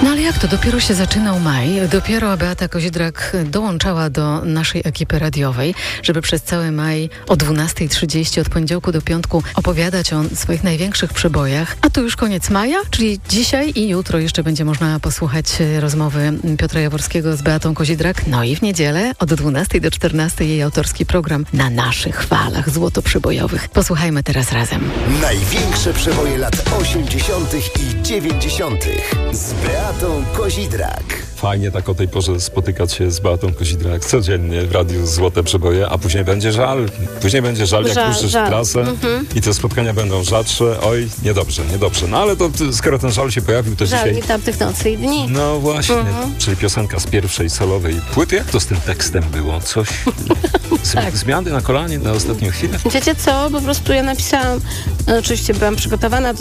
No ale jak to? Dopiero się zaczynał maj, dopiero Beata Kozidrak dołączała do naszej ekipy radiowej, żeby przez cały maj o 12:30 od poniedziałku do piątku opowiadać o swoich największych przebojach. A tu już koniec maja, czyli dzisiaj i jutro jeszcze będzie można posłuchać rozmowy Piotra Jaworskiego z Beatą Kozidrak. No i w niedzielę od 12 do 14 jej autorski program Na naszych falach złotoprzebojowych. Posłuchajmy teraz razem. Największe przeboje lat 80. i 90. z Beatą Kozidrak. Fajnie tak o tej porze spotykać się z Beatą Kozidrak codziennie w radiu Złote Przeboje, a później będzie żal. Później będzie żal, jak puszczysz trasę i te spotkania będą rzadsze. Oj, niedobrze. No ale to skoro ten żal się pojawił, to Żal dzisiaj... mi tamtych nocy i dni. No właśnie, czyli piosenka z pierwszej solowej płyty. Jak to z tym tekstem było? Coś... Zmiany na kolanie na ostatnią chwilę? Wiecie co? Po prostu ja napisałam, oczywiście byłam przygotowana do